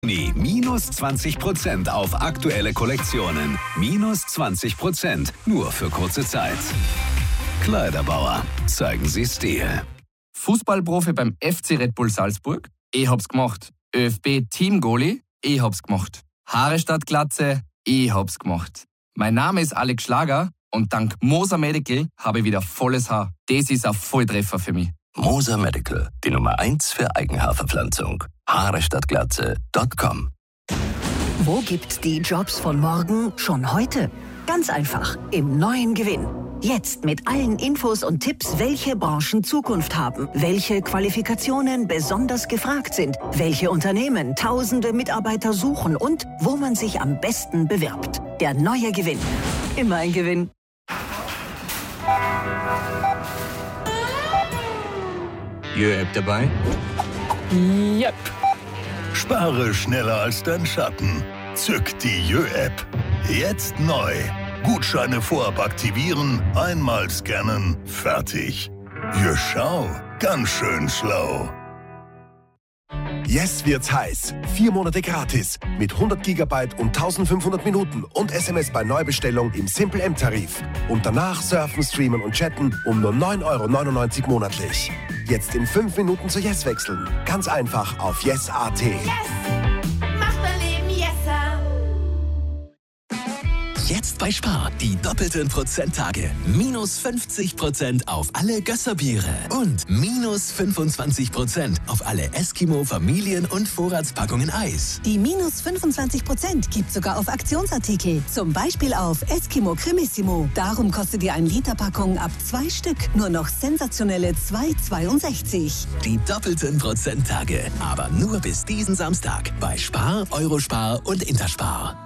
Minus 20% auf aktuelle Kollektionen. Minus 20%, nur für kurze Zeit. Kleiderbauer, zeigen Sie Stil. Fußballprofi beim FC Red Bull Salzburg? Ich hab's gemacht. ÖFB Teamgoalie? Ich hab's gemacht. Haare statt Glatze? Ich hab's gemacht. Mein Name ist Alex Schlager und dank Moser Medical habe ich wieder volles Haar. Das ist ein Volltreffer für mich. Moser Medical, die Nummer 1 für Eigenhaarverpflanzung. Haare statt Glatze.com. Wo gibt's die Jobs von morgen schon heute? Ganz einfach, im neuen Gewinn. Jetzt mit allen Infos und Tipps, welche Branchen Zukunft haben, welche Qualifikationen besonders gefragt sind, welche Unternehmen tausende Mitarbeiter suchen und wo man sich am besten bewirbt. Der neue Gewinn. Immer ein Gewinn. Jö-App dabei? Yep. Spare schneller als dein Schatten. Zück die Jö-App. Jetzt neu. Gutscheine vorab aktivieren, einmal scannen, fertig. Jö, schau, ganz schön schlau. Yes wird's heiß. 4 Monate gratis mit 100 GB und 1500 Minuten und SMS bei Neubestellung im Simple M-Tarif. Und danach surfen, streamen und chatten um nur 9,99 € monatlich. Jetzt in 5 Minuten zu Yes wechseln. Ganz einfach auf yes.at. Yes! Macht mein Leben yesser! Jetzt bei Spar die doppelten Prozenttage. Minus 50% auf alle Gösserbiere und minus 25% auf alle Eskimo Familien- und Vorratspackungen Eis. Die minus 25% gibt sogar auf Aktionsartikel. Zum Beispiel auf Eskimo Cremissimo. Darum kostet die 1-Liter-Packung ab 2 Stück nur noch sensationelle 2,62. Die doppelten Prozenttage. Aber nur bis diesen Samstag bei Spar, Eurospar und Interspar.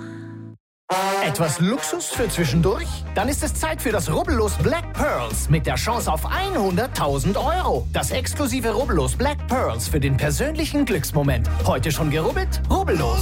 Etwas Luxus für zwischendurch? Dann ist es Zeit für das Rubbellos Black Pearls mit der Chance auf 100.000 €. Das exklusive Rubbellos Black Pearls für den persönlichen Glücksmoment. Heute schon gerubbelt? Rubbellos!